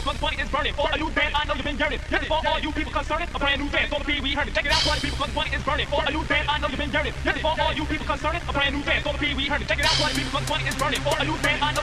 cause the money is burning. For a new band, I know you've been yearning. This is for all you people concerning a brand new band. So the Pee Wee Herman. Check it out, party people, cause the money is burning. For a new band, I know you've been yearning. This is for all you people concerning a brand new band. So the Pee Wee Herman. Check it out, party people, cause the money is burning. For a new band, I know